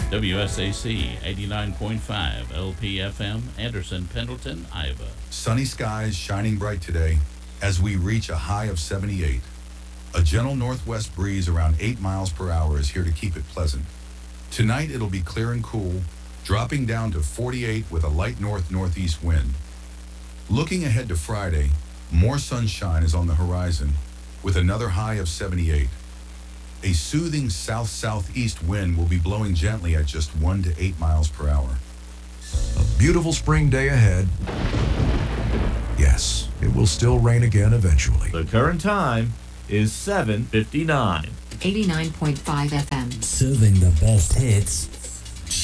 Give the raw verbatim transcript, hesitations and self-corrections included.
W S A C eighty-nine point five L P F M, Anderson, Pendleton, Iowa. Sunny skies shining bright today as we reach a high of seventy-eight. A gentle northwest breeze around eight miles per hour is here to keep it pleasant. Tonight it'll be clear and cool, dropping down to forty-eight with a light north-northeast wind. Looking ahead to Friday, more sunshine is on the horizon with another high of seventy-eight. A soothing south-southeast wind will be blowing gently at just one to eight miles per hour. A beautiful spring day ahead. Yes, it will still rain again eventually. The current time is seven fifty-nine. eighty-nine point five F M. Serving the best hits.